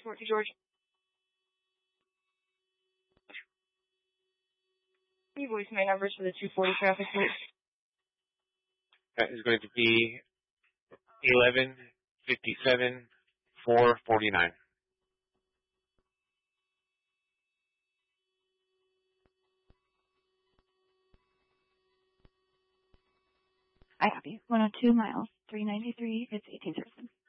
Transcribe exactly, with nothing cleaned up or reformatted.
transport to Georgia. Your voicemail numbers for the two forty traffic, please. That is going to be eleven fifty-seven four forty-nine. I copy. one oh two miles, three ninety-three, it's eighteen zero seven.